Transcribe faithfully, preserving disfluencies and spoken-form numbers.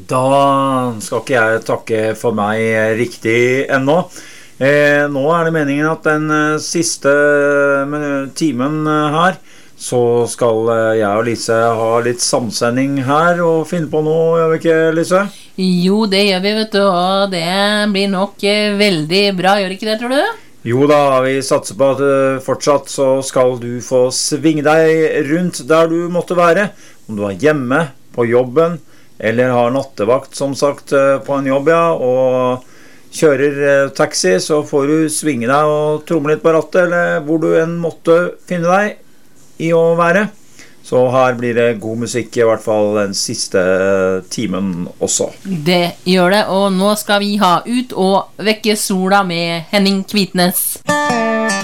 Da skal ikke jeg takke for meg riktig ennå. Eh, nå er det meningen at den siste timen her, så skal jeg og Lise ha litt samsending her og finne på noe, gjør vi ikke, Lise? Jo, det gjør vi, vet du, og det blir nok veldig bra, gjør ikke det, tror du? Jo da, vi satser på at fortsatt så skal du få svinge deg rundt der du måtte være, om du er hjemme, på jobben, eller har nattevakt, som sagt, på en jobb, ja, og kjører taxi, så får du svinge deg og tromme litt på rattet, eller hvor du enn måtte finne deg i å være. Så her blir det god musikk, i hvert fall den siste timen også. Det gjør det, og nå skal vi ha Ut og vekke sola med Henning Kvitnes.